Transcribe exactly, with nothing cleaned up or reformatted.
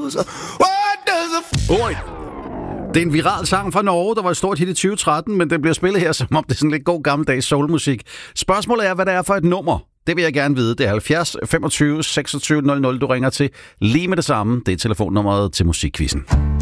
knows what does a... Oj! Det er en viral sang fra Norge, der var et stort hit i tyve tretten, men den bliver spillet her, som om det er sådan lidt god gammeldags soulmusik. Spørgsmålet er, hvad det er for et nummer. Det vil jeg gerne vide. Det er halvfjerds femogtyve seksogtyve nul nul, du ringer til lige med det samme. Det er telefonnummeret til Musikquizzen.